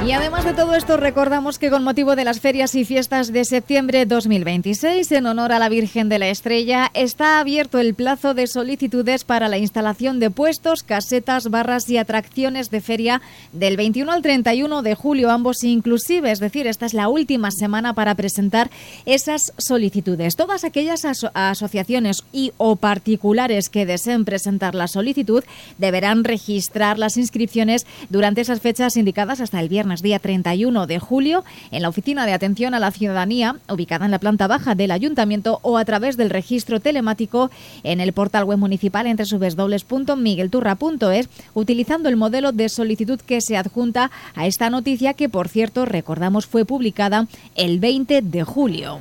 Y además de todo esto, recordamos que con motivo de las ferias y fiestas de septiembre 2026, en honor a la Virgen de la Estrella, está abierto el plazo de solicitudes para la instalación de puestos, casetas, barras y atracciones de feria del 21 al 31 de julio, ambos inclusive, es decir, esta es la última semana para presentar esas solicitudes. Todas aquellas asociaciones y o particulares que deseen presentar la solicitud deberán registrar las inscripciones durante esas fechas indicadas hasta el viernes día 31 de julio en la Oficina de Atención a la Ciudadanía, ubicada en la planta baja del Ayuntamiento, o a través del registro telemático en el portal web municipal en www.miguelturra.es, utilizando el modelo de solicitud que se adjunta a esta noticia que, por cierto, recordamos fue publicada el 20 de julio.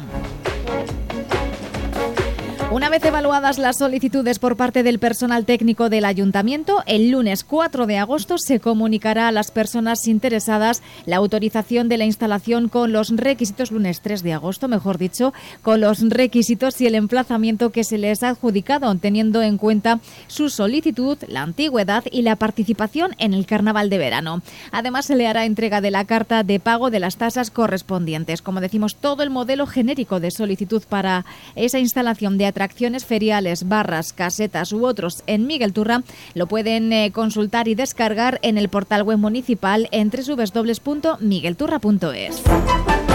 Una vez evaluadas las solicitudes por parte del personal técnico del Ayuntamiento, el lunes 4 de agosto se comunicará a las personas interesadas la autorización de la instalación con los requisitos, lunes 3 de agosto, mejor dicho, con los requisitos y el emplazamiento que se les ha adjudicado, teniendo en cuenta su solicitud, la antigüedad y la participación en el Carnaval de verano. Además, se le hará entrega de la carta de pago de las tasas correspondientes. Como decimos, todo el modelo genérico de solicitud para esa instalación de atracciones feriales, barras, casetas u otros en Miguel Turra lo pueden consultar y descargar en el portal web municipal en www.miguelturra.es.